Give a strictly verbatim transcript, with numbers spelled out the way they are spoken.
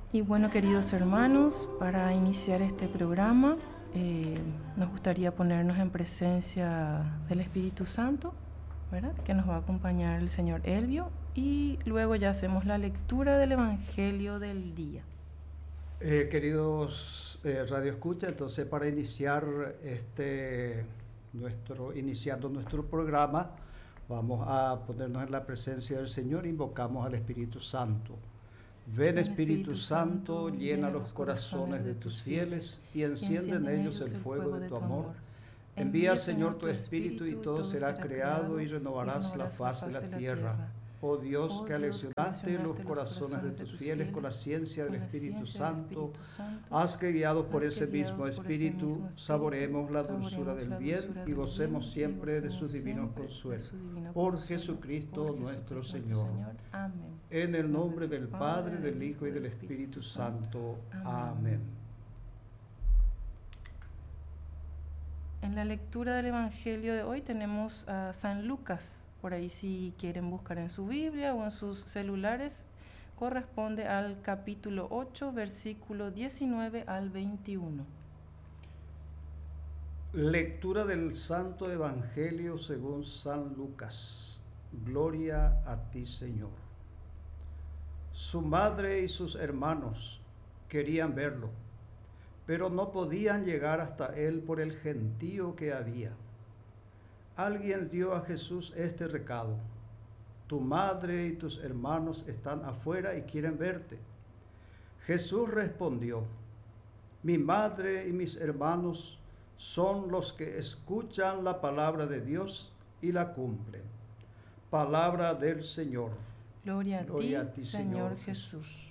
Y bueno, queridos hermanos, para iniciar este programa, eh, nos gustaría ponernos en presencia del Espíritu Santo, ¿verdad? Que nos va a acompañar el Señor Elvio, y luego ya hacemos la lectura del Evangelio del día. Eh, queridos eh, Radio Escucha, entonces para iniciar este nuestro iniciando nuestro programa, vamos a ponernos en la presencia del Señor, invocamos al Espíritu Santo. Ven, Espíritu Santo, llena los corazones de tus fieles y enciende en ellos el fuego de tu amor. Envía, Señor, tu Espíritu y todo será creado y renovarás la faz de la tierra. Oh Dios, que aleccionaste los corazones de tus fieles con la ciencia del Espíritu Santo, haz que guiados por ese mismo Espíritu saboreemos la dulzura del bien y gocemos siempre de sus divinos consuelos. Por Jesucristo nuestro Señor. Amén. En el nombre del Padre, del Hijo y del Espíritu Santo. Amén. En la lectura del Evangelio de hoy tenemos a San Lucas. Por ahí, si quieren buscar en su Biblia o en sus celulares, corresponde al capítulo ocho, versículo diecinueve al veintiuno. Lectura del Santo Evangelio según San Lucas. Gloria a ti, Señor. Su madre y sus hermanos querían verlo, pero no podían llegar hasta él por el gentío que había. Alguien dio a Jesús este recado: tu madre y tus hermanos están afuera y quieren verte. Jesús respondió: mi madre y mis hermanos son los que escuchan la palabra de Dios y la cumplen. Palabra del Señor. Gloria a Gloria ti, a ti, Señor Señor Jesús.